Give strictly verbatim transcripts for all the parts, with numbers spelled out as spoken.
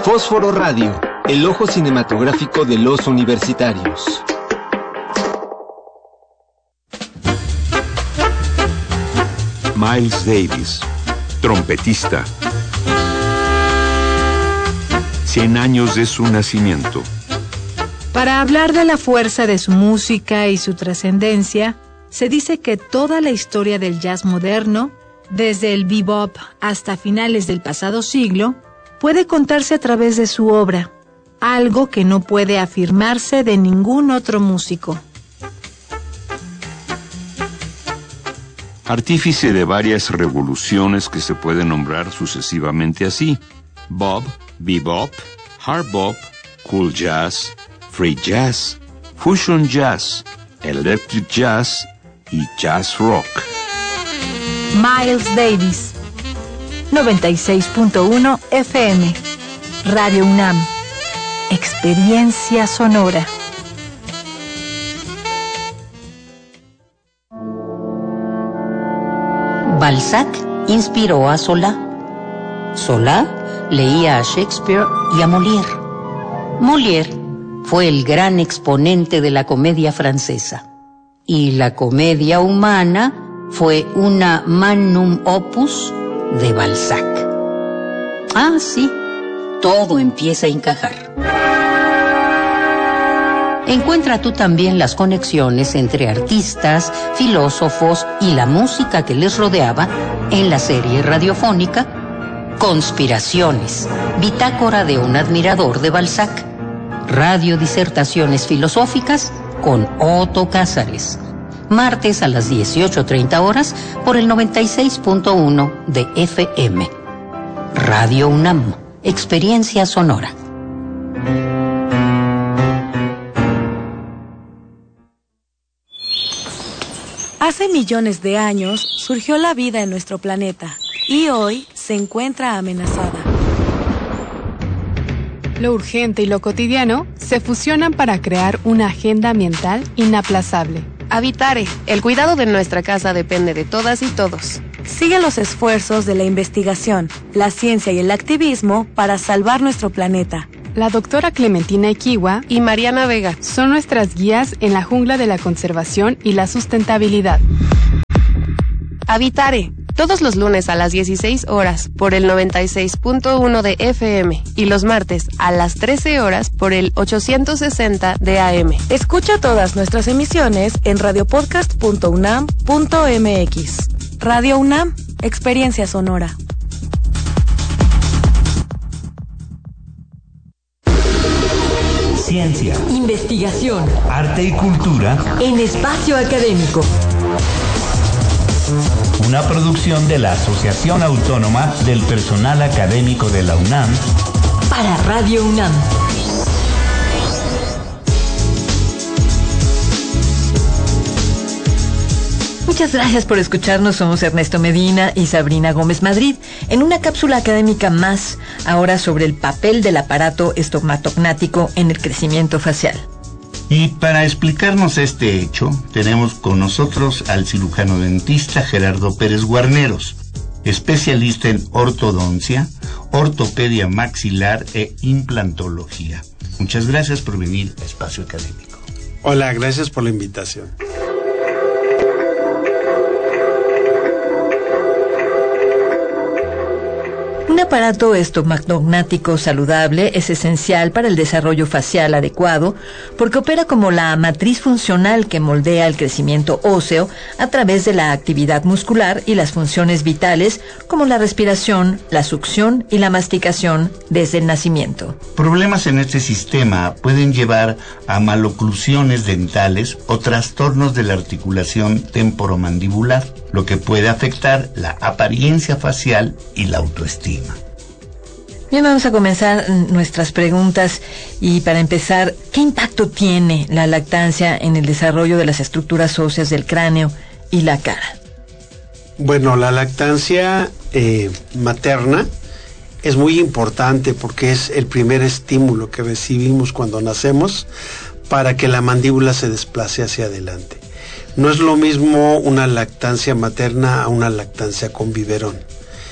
Fósforo Radio, el ojo cinematográfico de los universitarios. Miles Davis, trompetista. Cien años de su nacimiento. Para hablar de la fuerza de su música y su trascendencia, se dice que toda la historia del jazz moderno, desde el bebop hasta finales del pasado siglo, puede contarse a través de su obra, algo que no puede afirmarse de ningún otro músico. Artífice de varias revoluciones que se pueden nombrar sucesivamente así: bop, bebop, hard bop, cool jazz, free jazz, fusion jazz, electric jazz y jazz rock. Miles Davis, noventa y seis punto uno F M, Radio UNAM, experiencia sonora. Balzac inspiró a Zola. Zola leía a Shakespeare y a Molière. Molière fue el gran exponente de la comedia francesa. Y la comedia humana fue una magnum opus de Balzac. Ah, sí, todo empieza a encajar. Encuentra tú también las conexiones entre artistas, filósofos y la música que les rodeaba en la serie radiofónica Conspiraciones, bitácora de un admirador de Balzac. Radio Disertaciones Filosóficas con Otto Cázares. Martes a las dieciocho treinta horas por el noventa y seis punto uno de F M. Radio UNAM, experiencia sonora. Hace millones de años surgió la vida en nuestro planeta y hoy se encuentra amenazada. Lo urgente y lo cotidiano se fusionan para crear una agenda ambiental inaplazable. Habitare, el cuidado de nuestra casa depende de todas y todos. Sigue los esfuerzos de la investigación, la ciencia y el activismo para salvar nuestro planeta. La doctora Clementina Equigua y Mariana Vega son nuestras guías en la jungla de la conservación y la sustentabilidad. Habitare, todos los lunes a las dieciséis horas por el noventa y seis punto uno de F M y los martes a las trece horas por el ochocientos sesenta de A M. Escucha todas nuestras emisiones en radiopodcast punto unam punto m x. Radio UNAM, experiencia sonora. Ciencia, investigación, arte y cultura en espacio académico. Una producción de la Asociación Autónoma del Personal Académico de la UNAM para Radio UNAM. Muchas gracias por escucharnos. Somos Ernesto Medina y Sabrina Gómez Madrid en una cápsula académica más, ahora sobre el papel del aparato estomatognático en el crecimiento facial. Y para explicarnos este hecho, tenemos con nosotros al cirujano dentista Gerardo Pérez Guarneros, especialista en ortodoncia, ortopedia maxilar e implantología. Muchas gracias por venir a Espacio Académico. Hola, gracias por la invitación. Un aparato estomatognático saludable es esencial para el desarrollo facial adecuado porque opera como la matriz funcional que moldea el crecimiento óseo a través de la actividad muscular y las funciones vitales como la respiración, la succión y la masticación desde el nacimiento. Problemas en este sistema pueden llevar a maloclusiones dentales o trastornos de la articulación temporomandibular, lo que puede afectar la apariencia facial y la autoestima. Bien, vamos a comenzar nuestras preguntas y para empezar, ¿qué impacto tiene la lactancia en el desarrollo de las estructuras óseas del cráneo y la cara? Bueno, la lactancia eh, materna es muy importante porque es el primer estímulo que recibimos cuando nacemos para que la mandíbula se desplace hacia adelante. No es lo mismo una lactancia materna a una lactancia con biberón.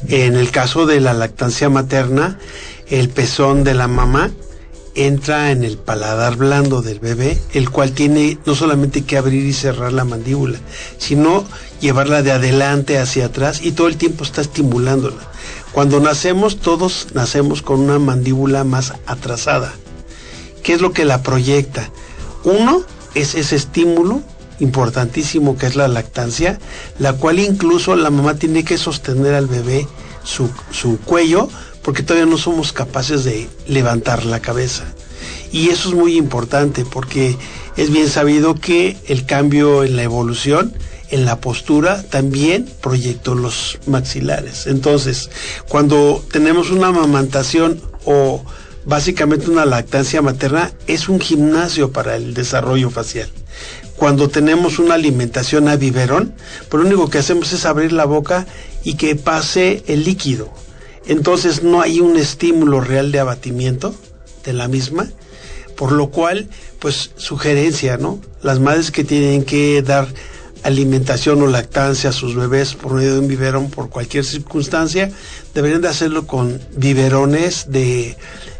En el caso de la lactancia materna, el pezón de la mamá entra en el paladar blando del bebé, el cual tiene no solamente que abrir y cerrar la mandíbula, sino llevarla de adelante hacia atrás y todo el tiempo está estimulándola. Cuando nacemos, todos nacemos con una mandíbula más atrasada. ¿Qué es lo que la proyecta? Uno es ese estímulo importantísimo que es la lactancia, la cual incluso la mamá tiene que sostener al bebé su, su cuello, porque todavía no somos capaces de levantar la cabeza. Y eso es muy importante porque es bien sabido que el cambio en la evolución, en la postura, también proyectó los maxilares. Entonces, cuando tenemos una amamantación o básicamente una lactancia materna, es un gimnasio para el desarrollo facial. Cuando tenemos una alimentación a biberón, pues lo único que hacemos es abrir la boca y que pase el líquido. Entonces no hay un estímulo real de abatimiento de la misma, por lo cual, pues sugerencia, ¿no? Las madres que tienen que dar alimentación o lactancia a sus bebés por medio de un biberón por cualquier circunstancia, deberían de hacerlo con biberones de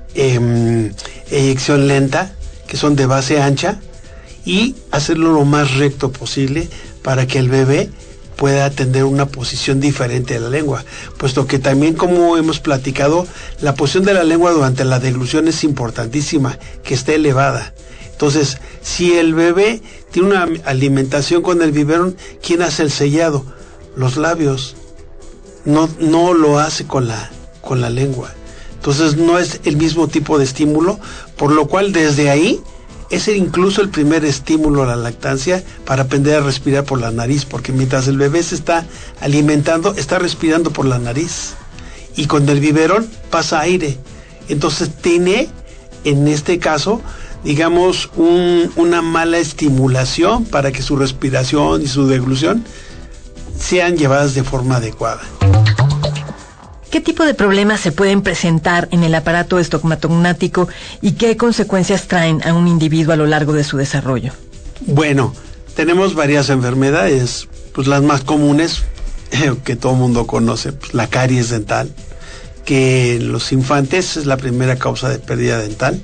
eh, eyección lenta, que son de base ancha, y hacerlo lo más recto posible para que el bebé pueda tener una posición diferente de la lengua, puesto que también, como hemos platicado, la posición de la lengua durante la deglución es importantísima, que esté elevada. Entonces, si el bebé tiene una alimentación con el biberón, ¿quién hace el sellado? Los labios. No, no lo hace con la, con la lengua. Entonces no es el mismo tipo de estímulo, por lo cual desde ahí es incluso el primer estímulo a la lactancia para aprender a respirar por la nariz, porque mientras el bebé se está alimentando, está respirando por la nariz. Y con el biberón pasa aire. Entonces tiene, en este caso, digamos, un, una mala estimulación para que su respiración y su deglución sean llevadas de forma adecuada. ¿Qué tipo de problemas se pueden presentar en el aparato estomatognático y qué consecuencias traen a un individuo a lo largo de su desarrollo? Bueno, tenemos varias enfermedades, pues las más comunes eh, que todo el mundo conoce, pues la caries dental, que en los infantes es la primera causa de pérdida dental.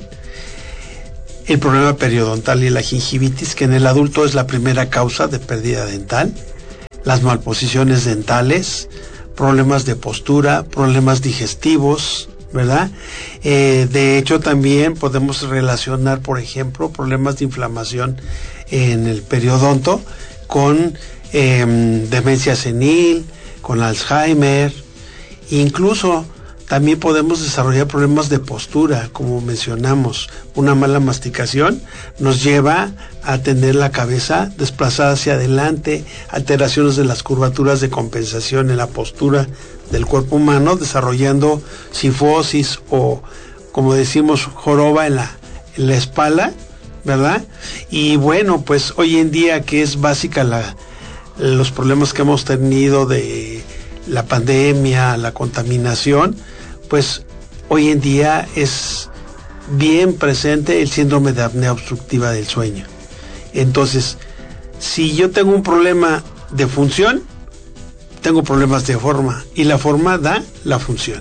El problema periodontal y la gingivitis, que en el adulto es la primera causa de pérdida dental. Las malposiciones dentales, problemas de postura, problemas digestivos, ¿verdad? Eh, de hecho, también podemos relacionar, por ejemplo, problemas de inflamación en el periodonto con eh, demencia senil, con Alzheimer. Incluso también podemos desarrollar problemas de postura, como mencionamos. Una mala masticación nos lleva a tener la cabeza desplazada hacia adelante, alteraciones de las curvaturas de compensación en la postura del cuerpo humano, desarrollando cifosis o, como decimos, joroba en la, en la espalda, ¿verdad? Y bueno, pues hoy en día, que es básica la, los problemas que hemos tenido de la pandemia, la contaminación, pues hoy en día es bien presente el síndrome de apnea obstructiva del sueño. Entonces, si yo tengo un problema de función, tengo problemas de forma, y la forma da la función.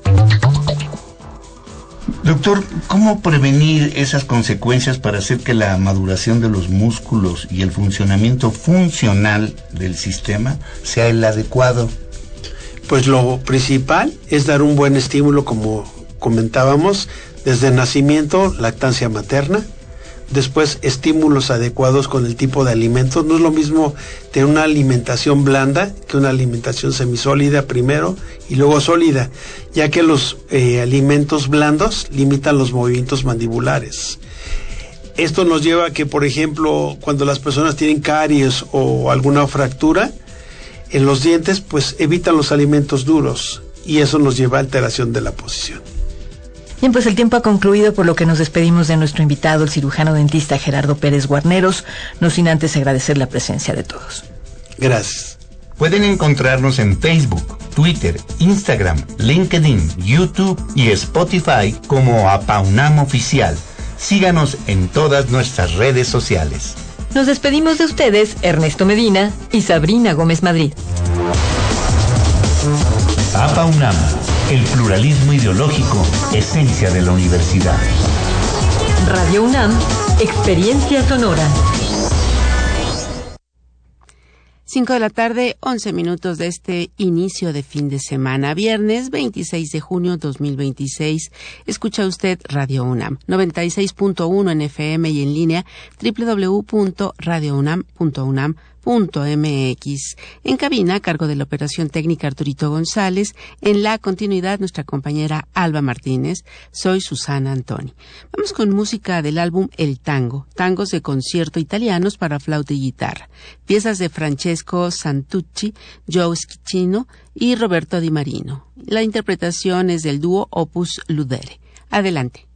Doctor, ¿cómo prevenir esas consecuencias para hacer que la maduración de los músculos y el funcionamiento funcional del sistema sea el adecuado? Pues lo principal es dar un buen estímulo, como comentábamos, desde nacimiento, lactancia materna, después estímulos adecuados con el tipo de alimentos. No es lo mismo tener una alimentación blanda que una alimentación semisólida primero y luego sólida, ya que los eh, alimentos blandos limitan los movimientos mandibulares. Esto nos lleva a que, por ejemplo, cuando las personas tienen caries o alguna fractura en los dientes, pues evitan los alimentos duros y eso nos lleva a alteración de la posición. Bien, pues el tiempo ha concluido, por lo que nos despedimos de nuestro invitado, el cirujano dentista Gerardo Pérez Guarneros, no sin antes agradecer la presencia de todos. Gracias. Pueden encontrarnos en Facebook, Twitter, Instagram, LinkedIn, YouTube y Spotify como APAUNAM Oficial. Síganos en todas nuestras redes sociales. Nos despedimos de ustedes, Ernesto Medina y Sabrina Gómez Madrid. APA UNAM, el pluralismo ideológico, esencia de la universidad. Radio UNAM, experiencia sonora. Cinco de la tarde, once minutos de este inicio de fin de semana, viernes veintiséis de junio dos mil veintiséis. Escucha usted Radio UNAM, noventa y seis punto uno en F M y en línea doble u doble u doble u punto radio unam punto unam punto m x. En cabina, a cargo de la operación técnica Arturito González. En la continuidad, nuestra compañera Alba Martínez. Soy Susana Antoni. Vamos con música del álbum El Tango, tangos de concierto italianos para flauta y guitarra. Piezas de Francesco Santucci, Joe Schicino y Roberto Di Marino. La interpretación es del dúo Opus Ludere. Adelante.